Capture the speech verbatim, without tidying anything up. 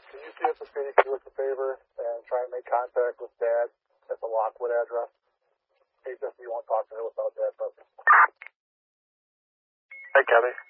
Can you see if the city can do us a favor and try and make contact with Dad at the Lockwood address? H S B won't talk to her without Dad present. Hey, Kevin.